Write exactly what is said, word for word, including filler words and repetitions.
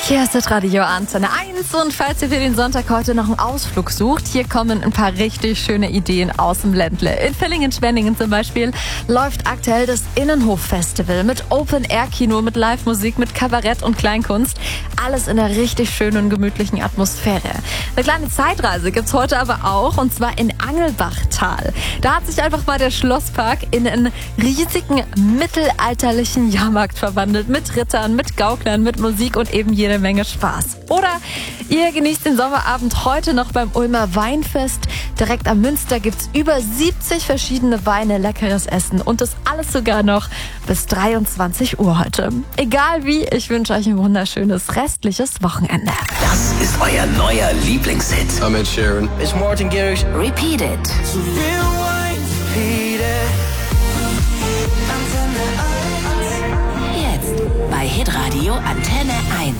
Hier ist das Radio Antenne eins und falls ihr für den Sonntag heute noch einen Ausflug sucht, hier kommen ein paar richtig schöne Ideen aus dem Ländle. In Villingen-Schwenningen zum Beispiel läuft aktuell das Innenhof-Festival mit Open-Air-Kino, mit Live-Musik, mit Kabarett und Kleinkunst. Alles in einer richtig schönen und gemütlichen Atmosphäre. Eine kleine Zeitreise gibt's heute aber auch, und zwar in Angelbachtal. Da hat sich einfach mal der Schlosspark in einen riesigen mittelalterlichen Jahrmarkt verwandelt. Mit Rittern, mit Gauklern, mit Musik und eben jede Menge Spaß. Oder ihr genießt den Sommerabend heute noch beim Ulmer Weinfest. Direkt am Münster gibt's über siebzig verschiedene Weine, leckeres Essen und das alles sogar noch bis dreiundzwanzig Uhr heute. Egal wie, ich wünsche euch ein wunderschönes restliches Wochenende. Das ist euer neuer Lieblingshit. I'm Ed Sheeran. It's Martin Garrix. Repeat It. So real wine, repeat it. Jetzt bei Hitradio Antenne eins.